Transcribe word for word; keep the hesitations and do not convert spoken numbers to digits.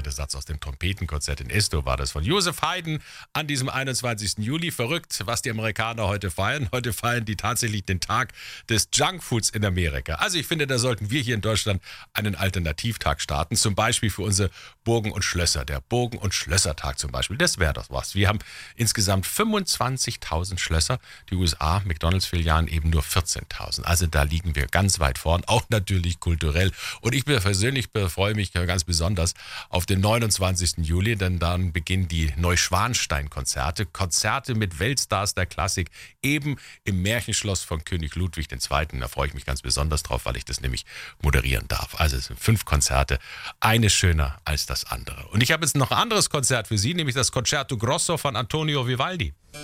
dritte Satz aus dem Trompetenkonzert in Esto war das von Joseph Haydn an diesem einundzwanzigsten Juli. Verrückt, was die Amerikaner heute feiern. Heute feiern die tatsächlich den Tag des Junkfoods in Amerika. Also ich finde, da sollten wir hier in Deutschland einen Alternativtag starten. Zum Beispiel für unsere Burgen und Schlösser. Der Burgen- und Schlössertag zum Beispiel. Das wäre doch was. Wir haben insgesamt fünfundzwanzigtausend Schlösser. Die U S A, McDonalds-Filialen eben nur vierzehntausend. Also da liegen wir ganz weit vorn. Auch natürlich kulturell. Und ich persönlich freue mich ganz besonders auf den neunundzwanzigsten Juli, denn dann beginnen die Neuschwanstein-Konzerte. Konzerte mit Weltstars der Klassik, eben im Märchenschloss von König Ludwig der Zweite. Da freue ich mich ganz besonders drauf, weil ich das nämlich moderieren darf. Also es sind fünf Konzerte, eines schöner als das andere. Und ich habe jetzt noch ein anderes Konzert für Sie, nämlich das Concerto Grosso von Antonio Vivaldi.